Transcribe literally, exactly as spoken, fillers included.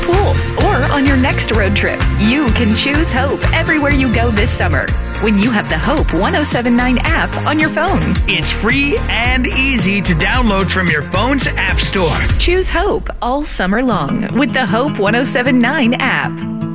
pool, or on your next road trip. You can choose Hope everywhere you go this summer when you have the Hope one oh seven point nine app on your phone. It's free and easy to download from your phone's app store. Choose Hope all summer long with the Hope one oh seven point nine app.